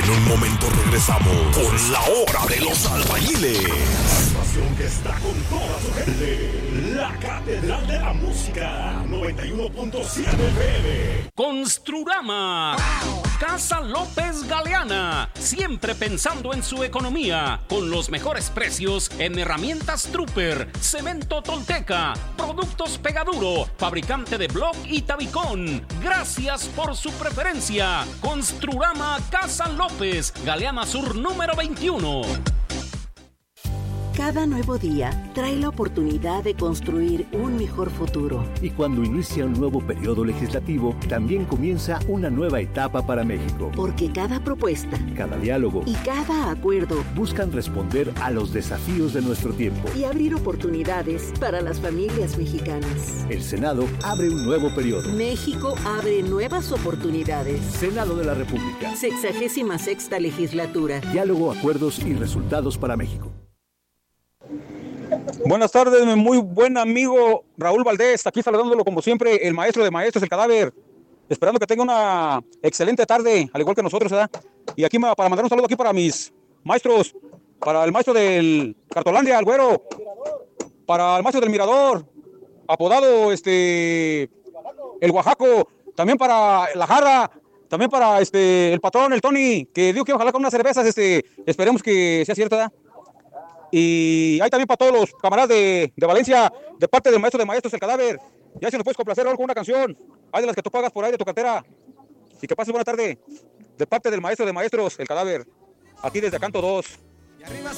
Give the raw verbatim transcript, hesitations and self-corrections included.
En un momento regresamos con la hora de los albañiles. La estación que está con toda su gente. La Catedral de la Música. noventa y uno punto siete F M. Construrama. Casa López Galeana. Siempre pensando en su economía. Con los mejores precios en herramientas Trooper, cemento Tolteca, productos Pegaduro, fabricante de bloc y tabicón. Gracias por su preferencia. Construrama Casa López, Galeana Sur número veintiuno. Cada nuevo día trae la oportunidad de construir un mejor futuro. Y cuando inicia un nuevo periodo legislativo, también comienza una nueva etapa para México. Porque cada propuesta, cada diálogo y cada acuerdo buscan responder a los desafíos de nuestro tiempo y abrir oportunidades para las familias mexicanas. El Senado abre un nuevo periodo. México abre nuevas oportunidades. Senado de la República. Sexagésima sexta legislatura. Diálogo, acuerdos y resultados para México. Buenas tardes, mi muy buen amigo Raúl Valdés, aquí saludándolo como siempre, el maestro de maestros, el cadáver, esperando que tenga una excelente tarde, al igual que nosotros, ¿verdad? Y aquí me, para mandar un saludo aquí para mis maestros, para el maestro del Cartolandia, el Güero, para el maestro del Mirador, apodado este el Oaxaco, también para la Jarra, también para este el patrón, el Tony, que dijo que ojalá con unas cervezas, este, esperemos que sea cierto, ¿verdad? Y hay también para todos los camaradas de, de Valencia, de parte del maestro de maestros, el cadáver. Ya si nos puedes complacer algo con una canción, hay de las que tú pagas por ahí de tu cartera. Y que pases buena tarde, de parte del maestro de maestros, el cadáver. Aquí desde Canto dos.